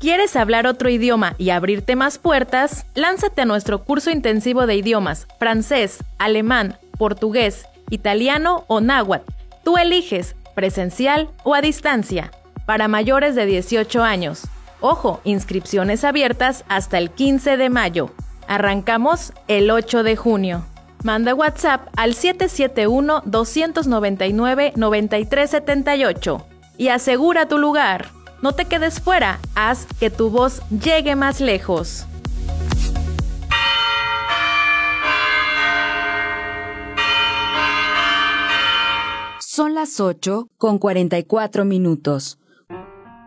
¿Quieres hablar otro idioma y abrirte más puertas? Lánzate a nuestro curso intensivo de idiomas, francés, alemán, portugués, italiano o náhuatl. Tú eliges, presencial o a distancia, para mayores de 18 años. Ojo, inscripciones abiertas hasta el 15 de mayo. Arrancamos el 8 de junio. Manda WhatsApp al 771-299-9378 y asegura tu lugar. No te quedes fuera, haz que tu voz llegue más lejos. Son las 8:44.